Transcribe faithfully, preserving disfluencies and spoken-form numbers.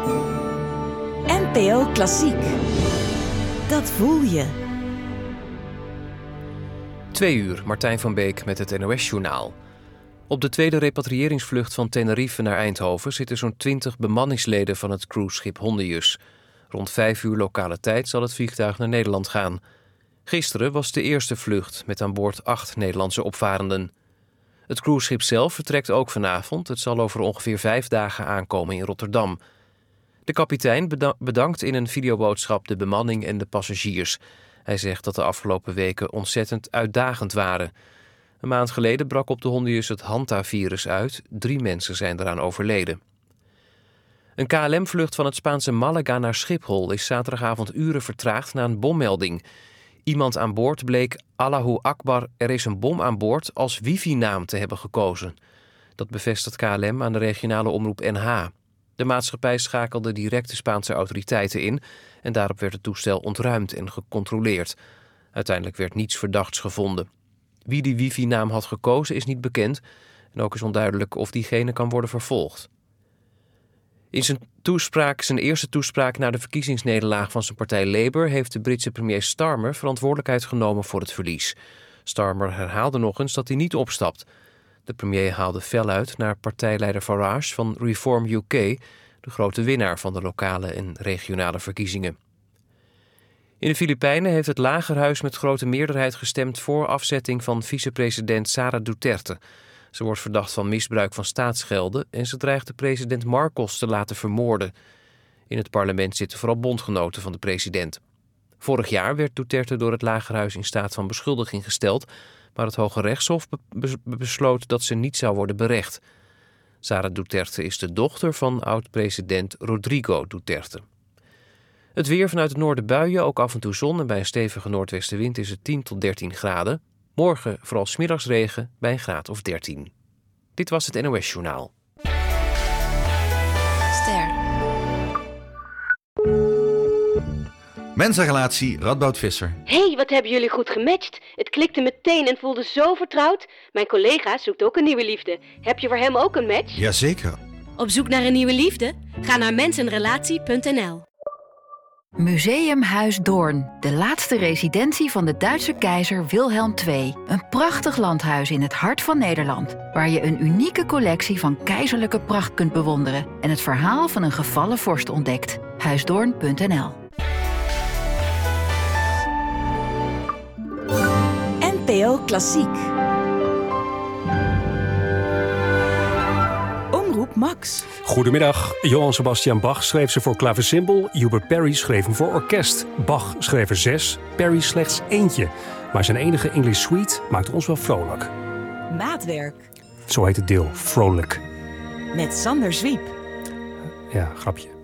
N P O Klassiek. Dat voel je. Twee uur, Martijn van Beek met het N O S-journaal. Op de tweede repatriëringsvlucht van Tenerife naar Eindhoven zitten zo'n twintig bemanningsleden van het cruiseschip Hondius. Rond vijf uur lokale tijd zal het vliegtuig naar Nederland gaan. Gisteren was de eerste vlucht met aan boord acht Nederlandse opvarenden. Het cruiseschip zelf vertrekt ook vanavond. Het zal over ongeveer vijf dagen aankomen in Rotterdam. De kapitein bedankt in een videoboodschap de bemanning en de passagiers. Hij zegt dat de afgelopen weken ontzettend uitdagend waren. Een maand geleden brak op de Hondius het Hanta-virus uit. Drie mensen zijn eraan overleden. Een K L M-vlucht van het Spaanse Malaga naar Schiphol is zaterdagavond uren vertraagd na een bommelding. Iemand aan boord bleek Allahu Akbar, er is een bom aan boord, als wifi-naam te hebben gekozen. Dat bevestigt K L M aan de regionale omroep N H. De maatschappij schakelde direct de Spaanse autoriteiten in en daarop werd het toestel ontruimd en gecontroleerd. Uiteindelijk werd niets verdachts gevonden. Wie die wifi-naam had gekozen is niet bekend en ook is onduidelijk of diegene kan worden vervolgd. In zijn toespraak, zijn eerste toespraak na de verkiezingsnederlaag van zijn partij Labour heeft de Britse premier Starmer verantwoordelijkheid genomen voor het verlies. Starmer herhaalde nog eens dat hij niet opstapt. De premier haalde fel uit naar partijleider Farage van Reform U K, de grote winnaar van de lokale en regionale verkiezingen. In de Filipijnen heeft het Lagerhuis met grote meerderheid gestemd voor afzetting van vicepresident Sara Duterte. Ze wordt verdacht van misbruik van staatsgelden en ze dreigt de president Marcos te laten vermoorden. In het parlement zitten vooral bondgenoten van de president. Vorig jaar werd Duterte door het Lagerhuis in staat van beschuldiging gesteld, maar het Hoge Rechtshof be- be- besloot dat ze niet zou worden berecht. Sara Duterte is de dochter van oud-president Rodrigo Duterte. Het weer vanuit het noorden buien, ook af en toe zon en bij een stevige noordwestenwind is het tien tot dertien graden. Morgen vooral 's middags regen bij een graad of dertien. Dit was het N O S-journaal. Ster. Mensenrelatie Radboud Visser. Hé, hey, wat hebben jullie goed gematcht. Het klikte meteen en voelde zo vertrouwd. Mijn collega zoekt ook een nieuwe liefde. Heb je voor hem ook een match? Jazeker. Op zoek naar een nieuwe liefde? Ga naar mensenrelatie punt n l. Museumhuis Doorn, de laatste residentie van de Duitse keizer Wilhelm de Tweede. Een prachtig landhuis in het hart van Nederland, waar je een unieke collectie van keizerlijke pracht kunt bewonderen en het verhaal van een gevallen vorst ontdekt. huisdoorn punt n l. N P O Klassiek. Omroep Max. Goedemiddag. Johann Sebastian Bach schreef ze voor klavecimbal. Hubert Parry schreef hem voor orkest. Bach schreef er zes, Parry slechts eentje. Maar zijn enige English suite maakt ons wel vrolijk. Maatwerk. Zo heet het deel, vrolijk. Met Sander Zwiep. Ja, grapje.